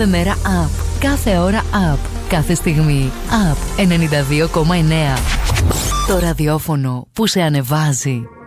Κάθε μέρα up. Κάθε ώρα up. Κάθε στιγμή up. 92,9. Το ραδιόφωνο που σε ανεβάζει.